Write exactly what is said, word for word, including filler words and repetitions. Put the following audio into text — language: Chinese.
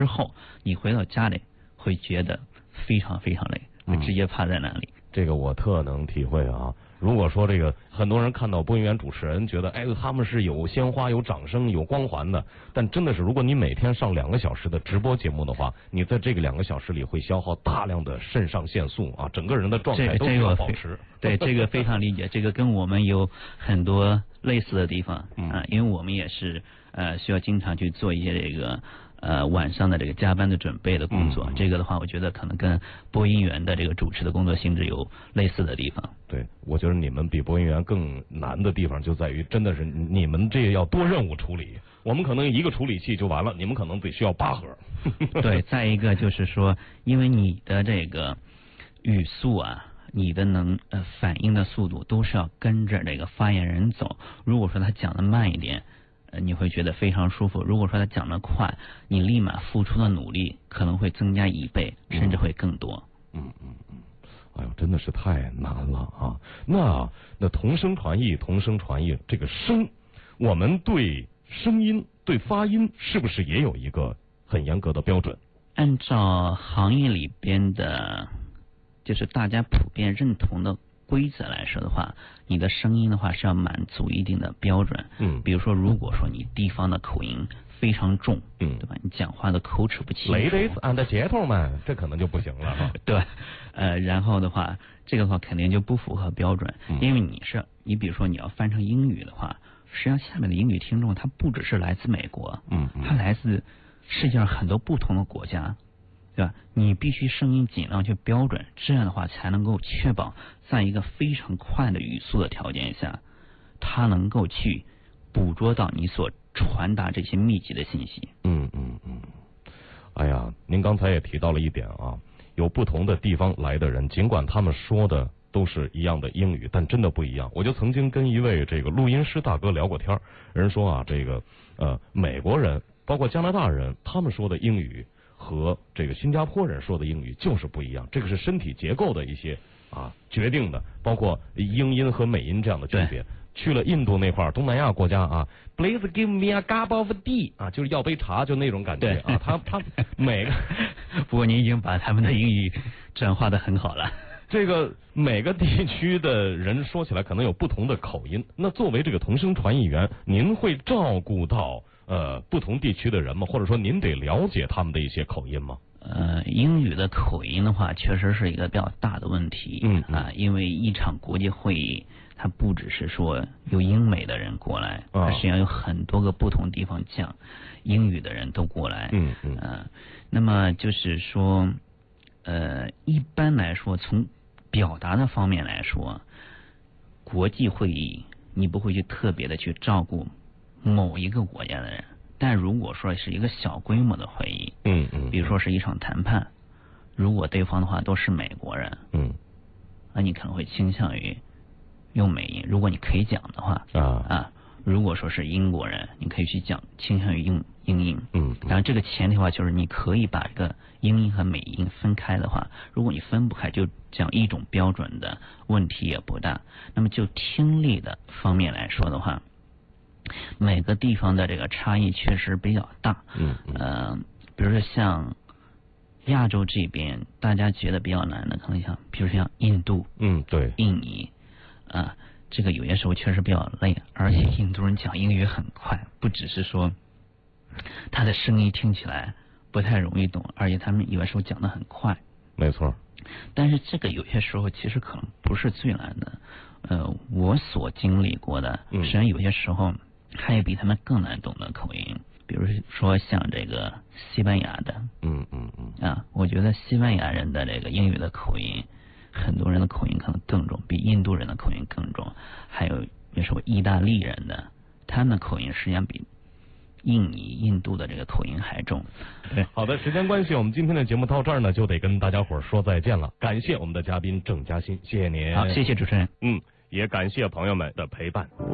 之后，你回到家里会觉得非常非常累，会直接趴在那里。 嗯、这个我特能体会啊。如果说这个很多人看到播音员主持人觉得，哎，他们是有鲜花、有掌声、有光环的，但真的是，如果你每天上两个小时的直播节目的话，你在这个两个小时里会消耗大量的肾上腺素啊，整个人的状态都需要保持。 对，这个非常理解，这个跟我们有很多类似的地方、 嗯、 啊，因为我们也是呃需要经常去做一些这个。呃，晚上的这个加班的准备的工作、嗯，这个的话，我觉得可能跟播音员的这个主持的工作性质有类似的地方。 对，我觉得你们比播音员更难的地方就在于，真的是你们这要多任务处理，我们可能一个处理器就完了，你们可能得需要八盒。 对，再一个就是说，因为你的这个语速啊。你的能呃反应的速度都是要跟着这个发言人走。如果说他讲的慢一点，呃，你会觉得非常舒服；如果说他讲的快，你立马付出的努力可能会增加一倍，甚至会更多。 嗯嗯嗯，哎呦，真的是太难了啊！那那同声传译，同声传译这个声，我们对声音、对发音是不是也有一个很严格的标准？ 按照行业里边的。就是大家普遍认同的规则来说的话，你的声音的话是要满足一定的标准。 嗯， 比如说，如果说你地方的口音非常重， 嗯， 对吧？你讲话的口齿不清楚 ，Ladies and gentlemen，这可能就不行了哈。 对，呃，然后的话，这个的话肯定就不符合标准， 嗯、 因为你是你比如说你要翻成英语的话，实际上下面的英语听众他不只是来自美国， 嗯，嗯他来自世界上很多不同的国家。对吧？你必须声音尽量去标准，这样的话才能够确保在一个非常快的语速的条件下，它能够去捕捉到你所传达这些密集的信息。 嗯嗯嗯。哎呀，您刚才也提到了一点啊，有不同的地方来的人，尽管他们说的都是一样的英语，但真的不一样。我就曾经跟一位这个录音师大哥聊过天，人说啊，这个呃美国人包括加拿大人，他们说的英语。和这个新加坡人说的英语就是不一样，这个是身体结构的一些啊决定的，包括英音和美音这样的区别。去了印度那块儿，东南亚国家啊 ，Please give me a cup of tea 啊，就是要杯茶，就那种感觉啊。他他每个， 不过你已经把他们的英语转化的很好了。 这个每个地区的人说起来可能有不同的口音，那作为这个同声传译员，您会照顾到。呃，不同地区的人吗？或者说您得了解他们的一些口音吗？ 呃，英语的口音的话，确实是一个比较大的问题。 嗯啊，因为一场国际会议，它不只是说有英美的人过来， 啊、 它实际上有很多个不同地方讲英语的人都过来。 嗯嗯。 呃，那么就是说，呃，一般来说，从表达的方面来说，国际会议你不会去特别的去照顾。某一个国家的人，但如果说是一个小规模的会议， 嗯嗯， 比如说是一场谈判，如果对方的话都是美国人， 嗯， 那你可能会倾向于用美音，如果你可以讲的话， 啊啊，如果说是英国人，你可以去讲倾向于用英音， 嗯， 当然这个前提的话就是你可以把这个英音和美音分开的话，如果你分不开，就讲一种标准的问题也不大。那么就听力的方面来说的话。每个地方的这个差异确实比较大， 嗯， 呃，比如说像亚洲这边，大家觉得比较难的，可能像，比如像印度， 嗯，对， 印尼，啊、呃，这个有些时候确实比较累，而且印度人讲英语很快，不只是说他的声音听起来不太容易懂，而且他们有的时候讲得很快， 没错。 但是这个有些时候其实可能不是最难的，呃，我所经历过的，实际上有些时候。还有比他们更难懂的口音，比如说像这个西班牙的， 嗯嗯嗯， 啊，我觉得西班牙人的这个英语的口音，很多人的口音可能更重，比印度人的口音更重。还有比如说意大利人的，他们的口音实际上比印尼、印度的这个口音还重。 对，好的，时间关系，我们今天的节目到这儿呢，就得跟大家伙儿说再见了。感谢我们的嘉宾郑嘉欣，谢谢您。 好，谢谢主持人。 嗯，也感谢朋友们的陪伴。